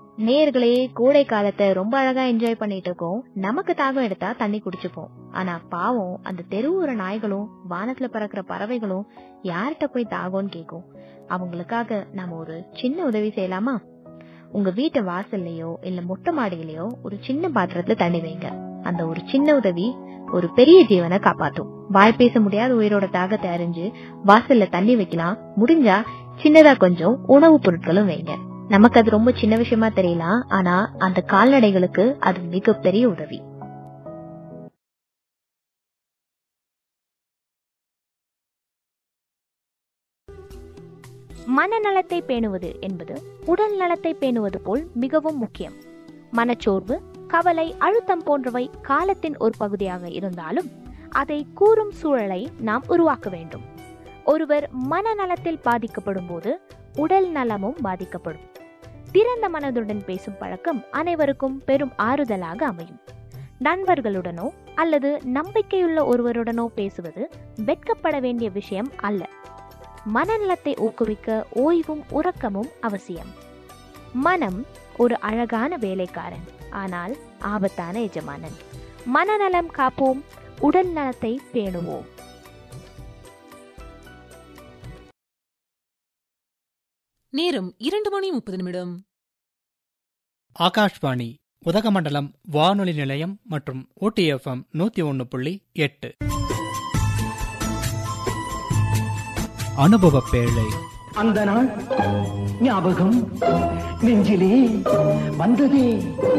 நேயர்களே, கோடை காலத்தை ரொம்ப அழகா என்ஜாய் பண்ணிட்டு இருக்கோம். நமக்கு தாகம் எடுத்தா தண்ணி குடிச்சுப்போம். ஆனா பாவம் அந்த தெருவோர நாய்களும் வானத்துல பறக்கிற பறவைகளும் யார்கிட்ட போய் தாகம்னு கேக்கும். அவங்களுக்காக நாம ஒரு சின்ன உதவி செய்யலாமா? உங்க வீட்டு வாசல்லையோ இல்ல மொட்டை மாடியிலயோ ஒரு சின்ன பாத்திரத்துல தண்ணி வைங்க. அந்த ஒரு சின்ன உதவி ஒரு பெரிய ஜீவனை காப்பாத்தும். வாய் பேச முடியாத உயிரோட தாகத்தை அறிஞ்சு வாசல்ல தண்ணி வைக்கலாம். முடிஞ்சா சின்னதா கொஞ்சம் உணவு பொருட்களும் வைங்க. நமக்கு அது ரொம்ப சின்ன விஷயமா தெரியலாம், ஆனா அந்த கால்நடைகளுக்கு அது மிகப்பெரிய உதவி. மனநலத்தை பேணுவது என்பது உடல் நலத்தை பேணுவது போல் மிகவும் முக்கியம். மனச்சோர்வு, கவலை, அழுத்தம் போன்றவை காலத்தின் ஒரு பகுதியாக இருந்தாலும் அதை கூறும் சூழலை நாம் உருவாக்க வேண்டும். ஒருவர் மனநலத்தில் பாதிக்கப்படும் போது உடல் நலமும் பாதிக்கப்படும். திறந்த மனதுடன் பேசும் பழக்கம் அனைவருக்கும் பெரும் ஆறுதலாக அமையும். நண்பர்களுடனோ அல்லது நம்பிக்கையுள்ள ஒருவருடனோ பேசுவது வெட்கப்பட வேண்டிய விஷயம் அல்ல. மனநலத்தை ஊக்குவிக்க ஓய்வும் உறக்கமும் அவசியம். மனம் ஒரு அழகான வேலைக்காரன், ஆனால் ஆபத்தான எஜமானன். மனநலம் காப்போம், உடல் நலத்தை பேணுவோம். நேரம் 2:30 ஆகாஷ்வாணி உதகமண்டலம் வானொலி நிலையம் மற்றும் OTFM 101.8 அனுபவ பேழை. அந்த நாள் ஞாபகம் நெஞ்சிலே வந்ததே.